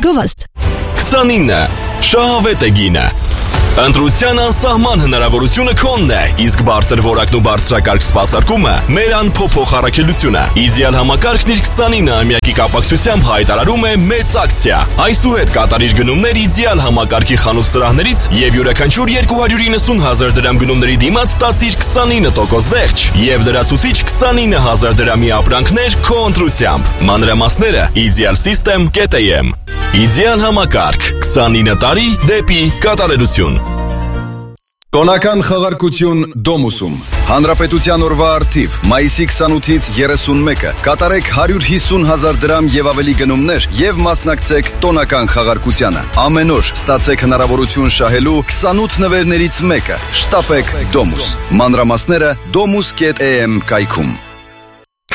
Գովաստ 29. Շահավետ է գինը Ընտրության անսահման հնարավորությունը քոնն է, իսկ բարձր որակն ու բարձրակարգ սպասարկումը մեր անփոփոխ առաքելությունը։ Իդեալ համակարգն իր 29-ամյակի կապակցությամբ հայտարարում է մեծ ակցիա։ Այսուհետ կատարիր գնումներ իդեալ համակարգի խանութ սրահներից եւ յուրաքանչյուր 290,000 դրամ գնումների դիմաց ստացիր 29% զեղչ եւ լրացուցիչ 29,000 դրամի ապրանքներ քո ընտրությամբ։ Մանրամասները idealsystem.am Իդեալ համակարգ 29 տարի դեպի կատարելություն։ Տոնական խաղարկություն Դոմուսում Հանրապետության օրվա արդիվ մայիսի 28-ից 31-ը կատարեք 150,000 դրամ եւ ավելի գնումներ եւ մասնակցեք տոնական խաղարկությանը։ Ամեն օր ստացեք հնարավորություն շահելու 28 նվերներից մեկը։ Շտապեք Դոմուս։ Մանրամասները domus.am կայքում։